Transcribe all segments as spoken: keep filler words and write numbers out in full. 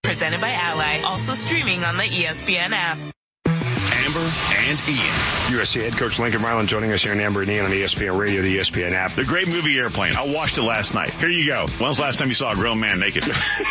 Presented by Ally. Also streaming on the E S P N app. Amber and Ian. U S C head coach Lincoln Riley joining us here in Amber and Ian on E S P N Radio, the E S P N app. The great movie Airplane. I watched it last night. Here you go. When's the last time you saw a grown man naked?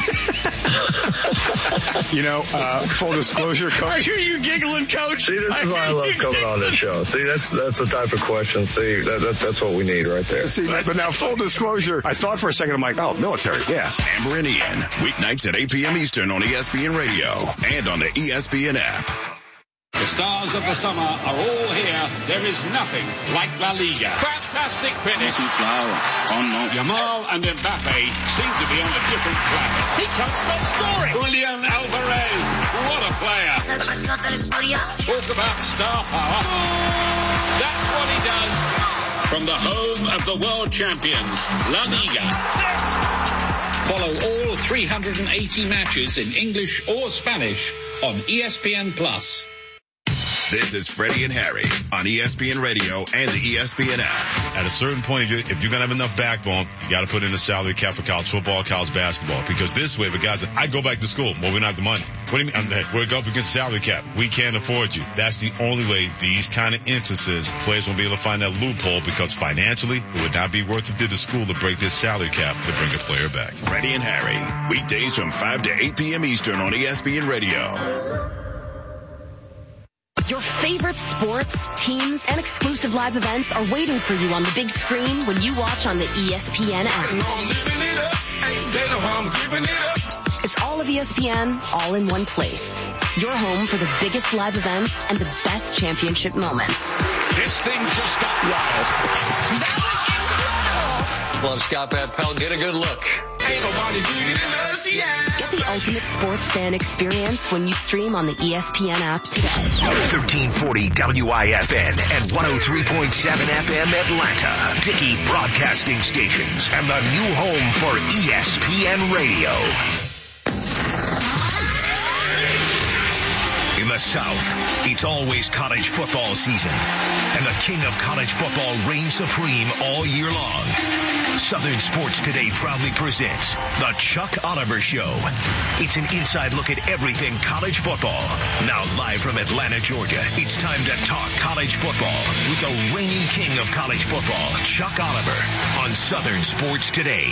You know, uh, full disclosure, Coach. I hear you giggling, Coach. See, this is why I love coming on this show. See, that's that's the type of question. See, that, that, that's what we need right there. See, but now full disclosure, I thought for a second, I'm like, oh, military, yeah. Amber and Ian, weeknights at eight p.m. Eastern on E S P N Radio and on the E S P N app. The stars of the summer are all here. There is nothing like La Liga. Fantastic finish. Yamal and Mbappe seem to be on a different planet. He can't stop scoring. Julian Alvarez, what a player. Talk about star power. That's what he does. From the home of the world champions, La Liga. Follow all three hundred eighty matches in English or Spanish on E S P N Plus. This is Freddie and Harry on E S P N Radio and the E S P N app. At a certain point, if you're, if you're going to have enough backbone, you got to put in a salary cap for college football, college basketball. Because this way, if a guy's like, I go back to school, well, we don't have the money. What do you mean? I'm, we're up against salary cap. We can't afford you. That's the only way these kind of instances, players won't be able to find that loophole because financially, it would not be worth it to the school to break this salary cap to bring a player back. Freddie and Harry, weekdays from five to eight p.m. Eastern on E S P N Radio. Your favorite sports, teams, and exclusive live events are waiting for you on the big screen when you watch on the E S P N app. It's all of E S P N, all in one place. Your home for the biggest live events and the best championship moments. This thing just got wild. Love Scott Van Pelt. Get a good look. Ain't nobody bigger than us, yeah. Get the ultimate sports fan experience when you stream on the E S P N app today. thirteen forty W I F N and one oh three point seven F M Atlanta. Dickey Broadcasting Stations and the new home for E S P N Radio. In the South, it's always college football season, and the king of college football reigns supreme all year long. Southern Sports Today proudly presents The Chuck Oliver Show. It's an inside look at everything college football. Now live from Atlanta, Georgia, it's time to talk college football with the reigning king of college football, Chuck Oliver, on Southern Sports Today.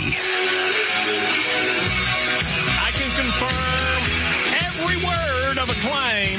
I can confirm every word of a claim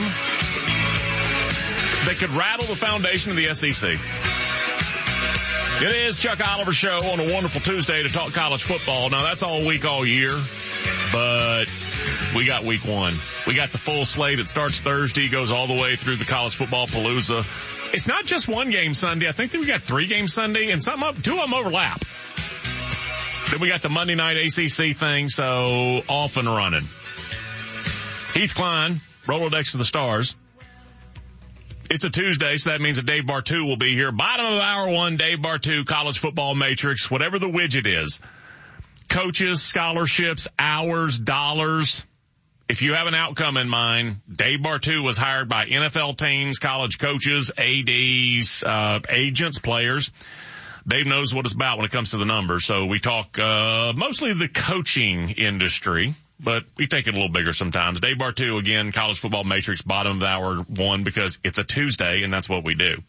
that could rattle the foundation of the S E C. It is Chuck Oliver Show on a wonderful Tuesday to talk college football. Now, that's all week, all year, but we got week one. We got the full slate. It starts Thursday, goes all the way through the college football palooza. It's not just one game Sunday. I think that we got three games Sunday, and some of, two of them overlap. Then we got the Monday night A C C thing, so off and running. Heath Klein, Rolodex for the Stars. It's a Tuesday, so that means that Dave Bartu will be here. Bottom of hour one, Dave Bartu, College Football Matrix, whatever the widget is. Coaches, scholarships, hours, dollars. If you have an outcome in mind, Dave Bartu was hired by N F L teams, college coaches, A Ds, uh, agents, players. Dave knows what it's about when it comes to the numbers. So we talk uh mostly the coaching industry, but we take it a little bigger sometimes. Dave Bartu, again, College Football Matrix, bottom of hour one, because it's a Tuesday, and that's what we do.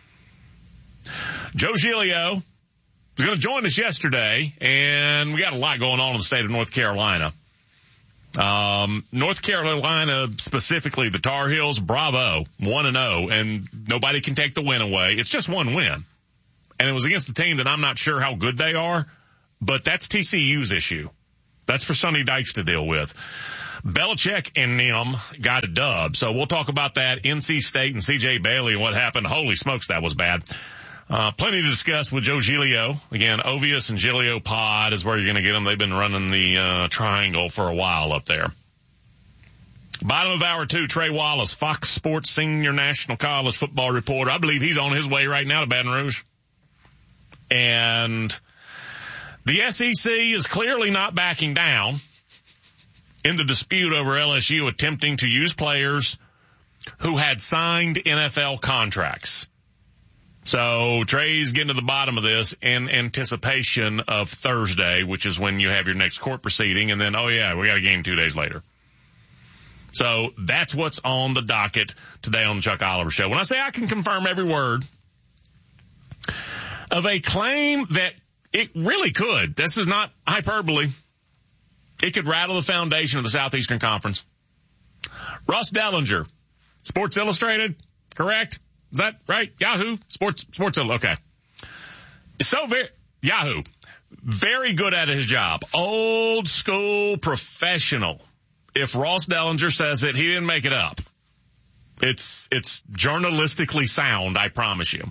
Joe Giglio was going to join us yesterday, and we got a lot going on in the state of North Carolina. Um, North Carolina, specifically the Tar Heels, bravo, one and oh, and nobody can take the win away. It's just one win. And it was against a team that I'm not sure how good they are, but that's T C U's issue. That's for Sonny Dykes to deal with. Belichick and them got a dub. So we'll talk about that. N C State and C J Bailey and what happened. Holy smokes, that was bad. Uh, plenty to discuss with Joe Giglio. Again, Ovius and Giglio Pod is where you're going to get them. They've been running the uh, triangle for a while up there. Bottom of hour two, Trey Wallace, Fox Sports senior national college football reporter. I believe he's on his way right now to Baton Rouge. And the S E C is clearly not backing down in the dispute over L S U attempting to use players who had signed N F L contracts. So Trey's getting to the bottom of this in anticipation of Thursday, which is when you have your next court proceeding. And then, oh, yeah, we got a game two days later. So that's what's on the docket today on the Chuck Oliver Show. When I say I can confirm every word of a claim that it really could, this is not hyperbole, it could rattle the foundation of the Southeastern Conference. Ross Dellinger, Sports Illustrated, correct? Is that right? Yahoo? Sports, Sports Illustrated, okay. So very, Yahoo, very good at his job. Old school professional. If Ross Dellinger says it, he didn't make it up. It's, it's journalistically sound, I promise you.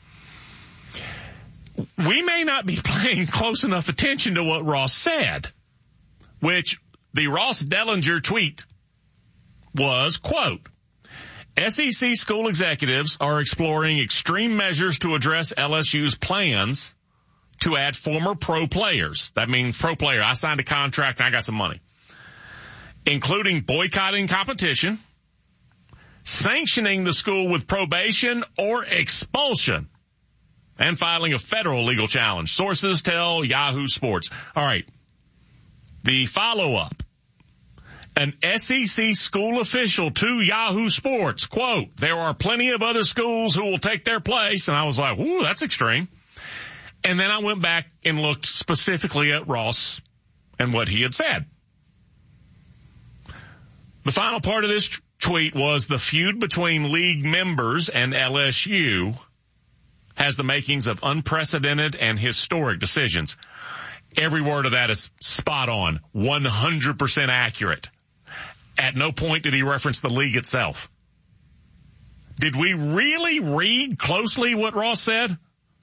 We may not be paying close enough attention to what Ross said, which the Ross Dellinger tweet was, quote, S E C school executives are exploring extreme measures to address L S U's plans to add former pro players. That means pro player. I signed a contract and I got some money. Including boycotting competition, sanctioning the school with probation or expulsion, and filing a federal legal challenge. Sources tell Yahoo Sports. All right. The follow-up. An S E C school official to Yahoo Sports, quote, there are plenty of other schools who will take their place. And I was like, ooh, that's extreme. And then I went back and looked specifically at Ross and what he had said. The final part of this t- tweet was the feud between league members and L S U has the makings of unprecedented and historic decisions. Every word of that is spot on, one hundred percent accurate. At no point did he reference the league itself. Did we really read closely what Ross said?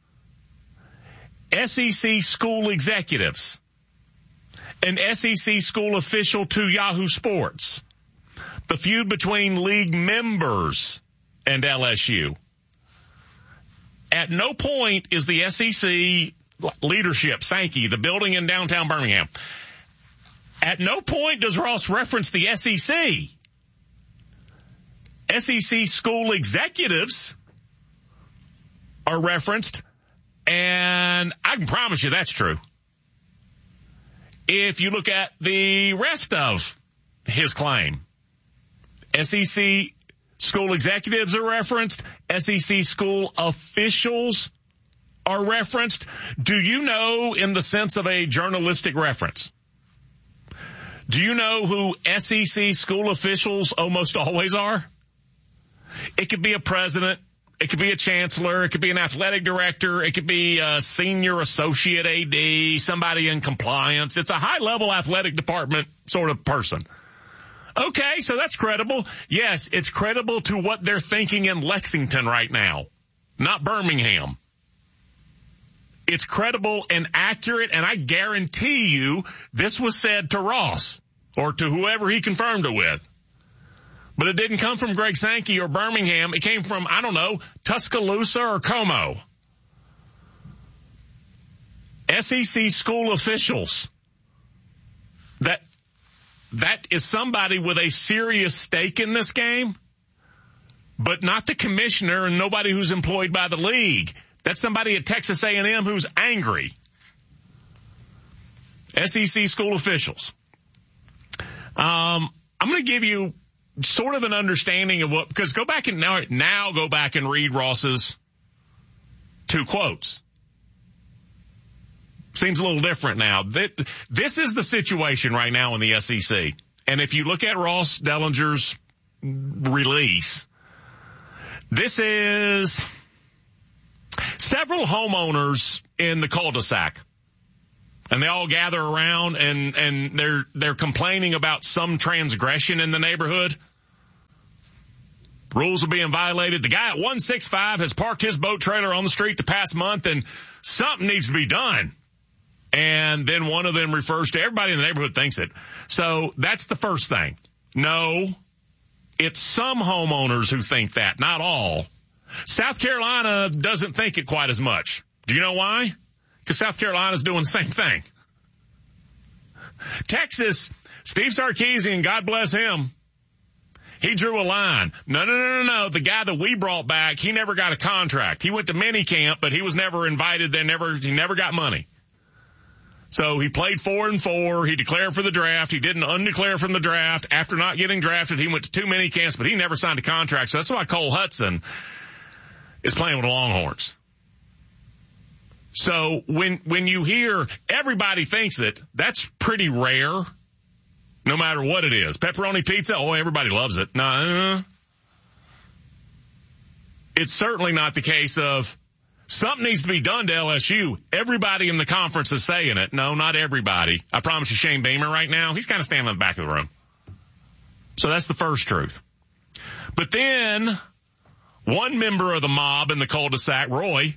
S E C school executives, an S E C school official to Yahoo Sports, the feud between league members and L S U. At no point is the S E C leadership, Sankey, the building in downtown Birmingham, at no point does Ross reference the S E C. S E C school executives are referenced, and I can promise you that's true. If you look at the rest of his claim, S E C school executives are referenced. S E C school officials are referenced. Do you know, in the sense of a journalistic reference, do you know who S E C school officials almost always are? It could be a president. It could be a chancellor. It could be an athletic director. It could be a senior associate A D, somebody in compliance. It's a high-level athletic department sort of person. Okay, so that's credible. Yes, it's credible to what they're thinking in Lexington right now, not Birmingham. It's credible and accurate, and I guarantee you this was said to Ross or to whoever he confirmed it with. But it didn't come from Greg Sankey or Birmingham. It came from, I don't know, Tuscaloosa or Como. S E C school officials. That That is somebody with a serious stake in this game, but not the commissioner and nobody who's employed by the league. That's somebody at Texas A and M who's angry. S E C school officials. Um, I'm going to give you sort of an understanding of what, because go back and now, now go back and read Ross's two quotes. Seems a little different now. This is the situation right now in the S E C. And if you look at Ross Dellinger's release, this is several homeowners in the cul-de-sac. And they all gather around and, and they're, they're complaining about some transgression in the neighborhood. Rules are being violated. The guy at one sixty-five has parked his boat trailer on the street the past month and something needs to be done. And then one of them refers to everybody in the neighborhood thinks it. So that's the first thing. No, it's some homeowners who think that, not all. South Carolina doesn't think it quite as much. Do you know why? Because South Carolina's doing the same thing. Texas, Steve Sarkisian, God bless him, he drew a line. No, no, no, no, no. The guy that we brought back, he never got a contract. He went to minicamp, but he was never invited. They never, he never got money. So he played four and four. He declared for the draft. He didn't undeclare from the draft. After not getting drafted, he went to two mini camps, but he never signed a contract. So that's why Cole Hudson is playing with the Longhorns. So when, when you hear everybody thinks it, that's pretty rare, no matter what it is. Pepperoni pizza, oh, everybody loves it. Nah. It's certainly not the case of something needs to be done to L S U. Everybody in the conference is saying it. No, not everybody. I promise you Shane Beamer right now, he's kind of standing in the back of the room. So that's the first truth. But then one member of the mob in the cul-de-sac, Roy,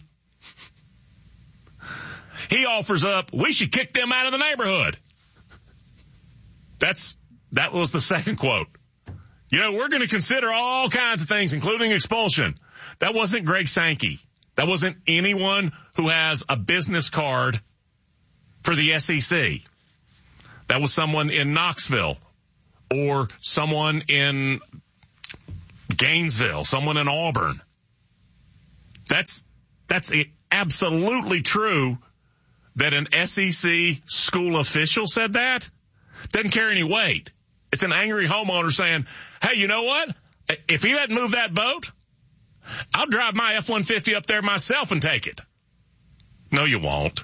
he offers up, we should kick them out of the neighborhood. That's, that was the second quote. You know, we're going to consider all kinds of things, including expulsion. That wasn't Greg Sankey. That wasn't anyone who has a business card for the S E C. That was someone in Knoxville or someone in Gainesville, someone in Auburn. That's, that's absolutely true that an S E C school official said that. Doesn't carry any weight. It's an angry homeowner saying, hey, you know what? If he doesn't move that boat, I'll drive my F one fifty up there myself and take it. No, you won't.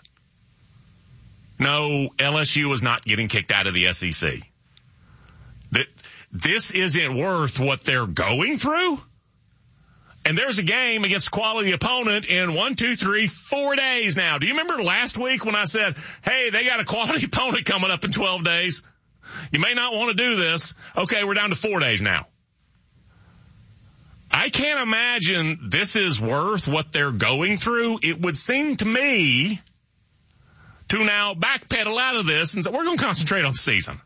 No, L S U is not getting kicked out of the S E C. That this isn't worth what they're going through. And there's a game against a quality opponent in one, two, three, four days now. Do you remember last week when I said, hey, they got a quality opponent coming up in twelve days? You may not want to do this. Okay, we're down to four days now. I can't imagine this is worth what they're going through. It would seem to me to now backpedal out of this and say, we're going to concentrate on the season.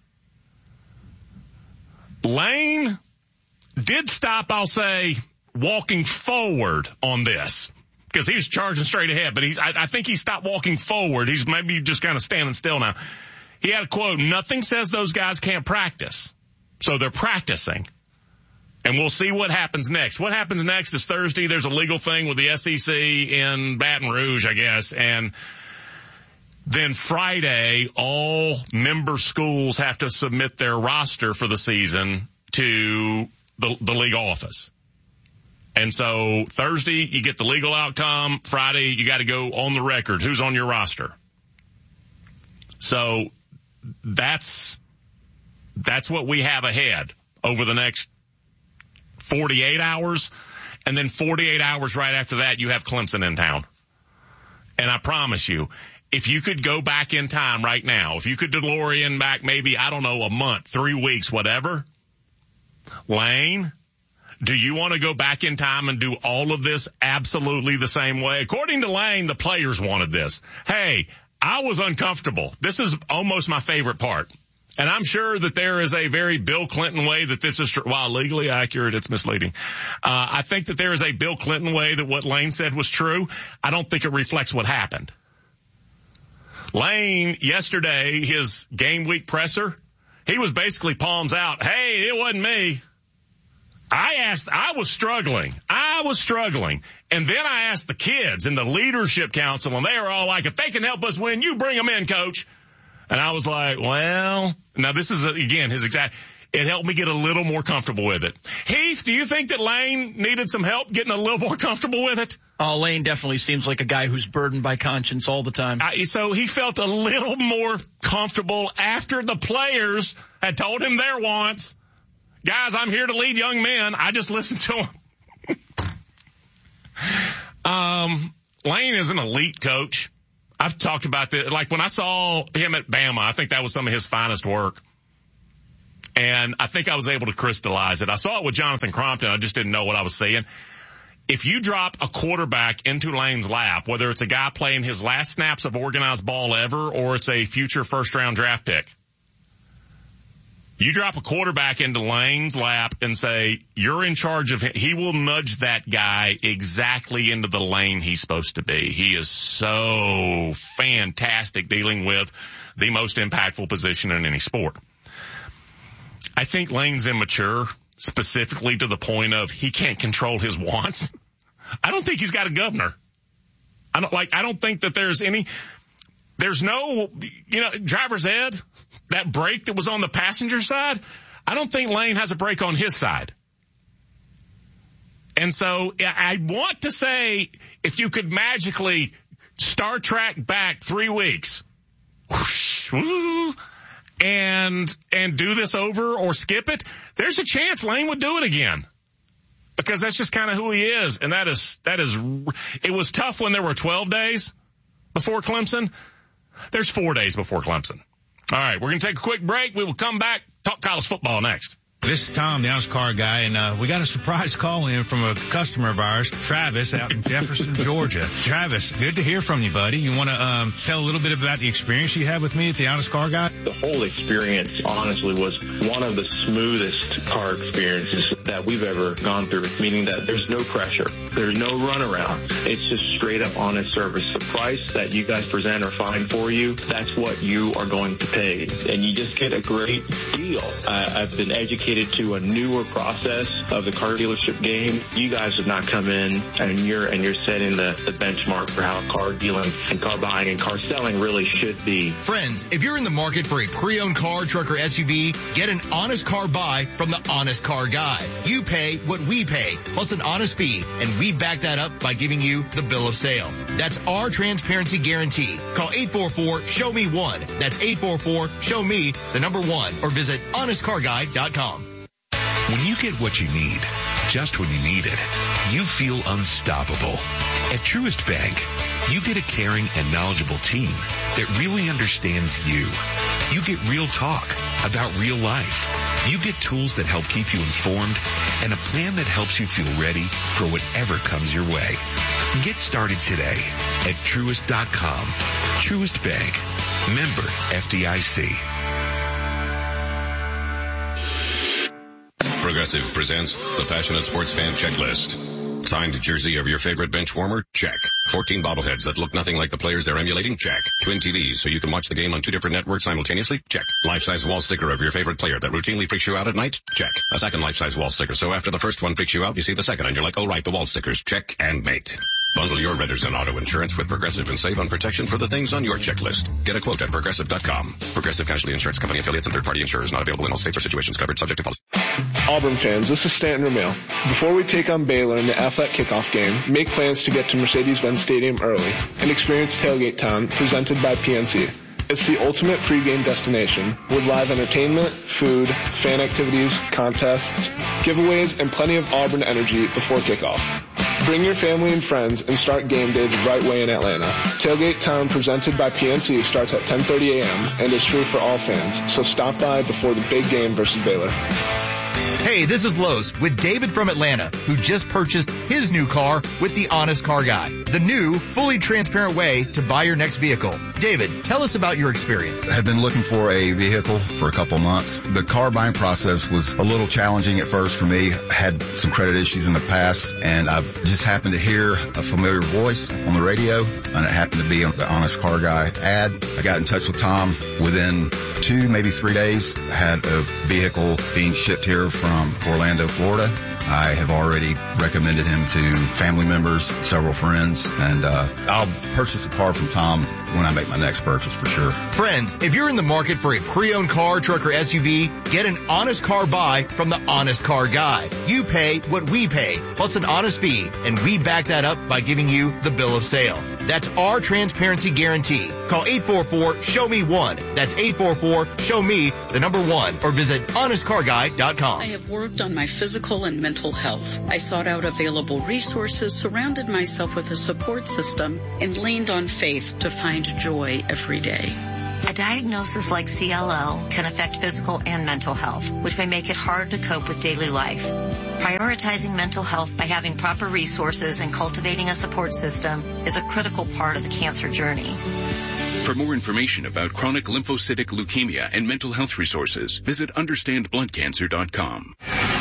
Lane did stop, I'll say, walking forward on this because he was charging straight ahead, but he's, I, I think he stopped walking forward. He's maybe just kind of standing still now. He had a quote, nothing says those guys can't practice. So they're practicing. And we'll see what happens next. What happens next is Thursday. There's a legal thing with the S E C in Baton Rouge, I guess. And then Friday, all member schools have to submit their roster for the season to the, the league office. And so Thursday, you get the legal outcome. Friday, you got to go on the record. Who's on your roster? So that's, that's what we have ahead over the next forty-eight hours. And then forty-eight hours right after that, you have Clemson in town. And I promise you, if you could go back in time right now, if you could DeLorean back maybe, I don't know, a month, three weeks, whatever, Lane, do you want to go back in time and do all of this absolutely the same way? According to Lane, the players wanted this. Hey, I was uncomfortable. This is almost my favorite part. And I'm sure that there is a very Bill Clinton way that this is, while legally accurate, it's misleading. Uh, I think that there is a Bill Clinton way that what Lane said was true. I don't think it reflects what happened. Lane, yesterday, his game week presser, he was basically palms out. Hey, it wasn't me. I asked, I was struggling. I was struggling. And then I asked the kids in the leadership council, and they were all like, if they can help us win, you bring them in, coach. And I was like, well, now this is, again, his exact, it helped me get a little more comfortable with it. Heath, do you think that Lane needed some help getting a little more comfortable with it? Oh, Lane definitely seems like a guy who's burdened by conscience all the time. I, so he felt a little more comfortable after the players had told him their wants. Guys, I'm here to lead young men. I just listened to them. um, Lane is an elite coach. I've talked about this. Like when I saw him at Bama, I think that was some of his finest work. And I think I was able to crystallize it. I saw it with Jonathan Crompton. I just didn't know what I was seeing. If you drop a quarterback into Lane's lap, whether it's a guy playing his last snaps of organized ball ever or it's a future first round draft pick, you drop a quarterback into Lane's lap and say, you're in charge of him. He will nudge that guy exactly into the lane he's supposed to be. He is so fantastic dealing with the most impactful position in any sport. I think Lane's immature, specifically to the point of he can't control his wants. I don't think he's got a governor. I don't like, I don't think that there's any, There's no, you know, driver's ed, that brake that was on the passenger side, I don't think Lane has a brake on his side. And so I want to say, if you could magically Star Trek back three weeks whoosh, whoo, and and do this over or skip it, there's a chance Lane would do it again. Because that's just kind of who he is. And that is, that is, it was tough when there were twelve days before Clemson. There's four days before Clemson. All right, we're going to take a quick break. We will come back, talk college football next. This is Tom, the Honest Car Guy, and uh, we got a surprise call in from a customer of ours, Travis, out in Jefferson, Georgia. Travis, good to hear from you, buddy. You want to um, tell a little bit about the experience you had with me at the Honest Car Guy? The whole experience, honestly, was one of the smoothest car experiences that we've ever gone through, meaning that there's no pressure. There's no runaround. It's just straight up honest service. The price that you guys present or find for you, that's what you are going to pay. And you just get a great deal. I, I've been educated to a newer process of the car dealership game. You guys have not come in and you're and you're setting the, the benchmark for how car dealing and car buying and car selling really should be. Friends, if you're in the market for a pre-owned car, truck, or S U V, get an honest car buy from the Honest Car Guy. You pay what we pay, plus an honest fee, and we back that up by giving you the bill of sale. That's our transparency guarantee. Call eight four four, show me one. That's eight four four, show me the number one, or visit honest car guy dot com. When you get what you need, just when you need it, you feel unstoppable. At Truist Bank, you get a caring and knowledgeable team that really understands you. You get real talk about real life. You get tools that help keep you informed and a plan that helps you feel ready for whatever comes your way. Get started today at Truist dot com. Truist Bank. Member F D I C. Progressive presents the Passionate Sports Fan Checklist. Signed jersey of your favorite bench warmer? Check. fourteen bobbleheads that look nothing like the players they're emulating? Check. Twin T Vs so you can watch the game on two different networks simultaneously? Check. Life-size wall sticker of your favorite player that routinely freaks you out at night? Check. A second life-size wall sticker so after the first one freaks you out, you see the second and you're like, oh right, the wall stickers. Check and mate. Bundle your renters and auto insurance with Progressive and save on protection for the things on your checklist. Get a quote at Progressive dot com. Progressive Casualty Insurance Company affiliates and third-party insurers not available in all states or situations covered subject to policy. Auburn fans, this is Stanton Ramil. Before we take on Baylor in the Athletic Kickoff game, make plans to get to Mercedes-Benz Stadium early and experience Tailgate Town presented by P N C. It's the ultimate pregame destination with live entertainment, food, fan activities, contests, giveaways, and plenty of Auburn energy before kickoff. Bring your family and friends and start game day the right way in Atlanta. Tailgate Town presented by P N C starts at ten thirty a.m. and is free for all fans, so stop by before the big game versus Baylor. Hey, this is Lowe's with David from Atlanta, who just purchased his new car with the Honest Car Guy, the new, fully transparent way to buy your next vehicle. David, tell us about your experience. I had been looking for a vehicle for a couple months. The car buying process was a little challenging at first for me. I had some credit issues in the past, and I just happened to hear a familiar voice on the radio, and it happened to be on the Honest Car Guy ad. I got in touch with Tom. Within two, maybe three days, I had a vehicle being shipped here from From Orlando, Florida. I have already recommended him to family members, several friends, and uh, I'll purchase a car from Tom when I make my next purchase for sure. Friends, if you're in the market for a pre-owned car, truck, or S U V, get an honest car buy from the Honest Car Guy. You pay what we pay, plus an honest fee, and we back that up by giving you the bill of sale. That's our transparency guarantee. Call eight four four, show me one. That's eight four four, show me the number one, or visit honest car guy dot com. I have worked on my physical and mental health. I sought out available resources, surrounded myself with a support system, and leaned on faith to find joy every day. A diagnosis like C L L can affect physical and mental health, which may make it hard to cope with daily life. Prioritizing mental health by having proper resources and cultivating a support system is a critical part of the cancer journey. For more information about chronic lymphocytic leukemia and mental health resources, visit understand blood cancer dot com.